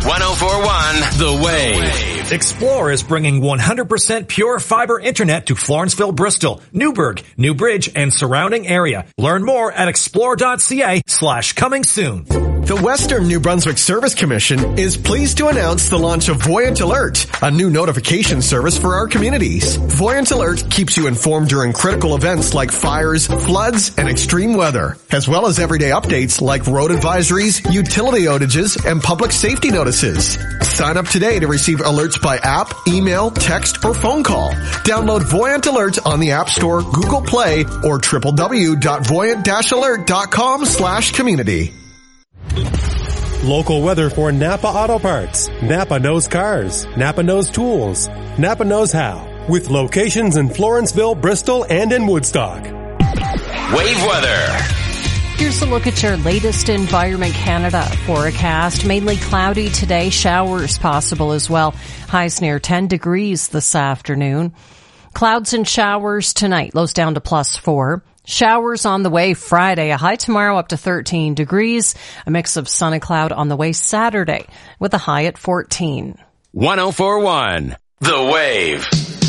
104.1 The Wave. Explore is bringing 100% pure fiber internet to Florenceville, Bristol, Newburgh, New Bridge, and surrounding area. Learn more at explore.ca/coming soon. The Western New Brunswick Service Commission is pleased to announce the launch of Voyant Alert, a new notification service for our communities. Voyant Alert keeps you informed during critical events like fires, floods, and extreme weather, as well as everyday updates like road advisories, utility outages, and public safety notices. Sign up today to receive alerts by app, email, text, or phone call. Download Voyant Alert on the App Store, Google Play, or www.voyant-alert.com/community. Local weather for Napa Auto Parts. Napa knows cars. Napa knows tools. Napa knows how. With locations in Florenceville, Bristol, and in Woodstock. Wave weather. Here's a look at your latest Environment Canada forecast. Mainly cloudy today. Showers possible as well. Highs near 10 degrees this afternoon. Clouds and showers tonight. Lows down to +4. Showers on the way Friday, a high tomorrow up to 13 degrees, a mix of sun and cloud on the way Saturday with a high at 14. 104.1 The Wave.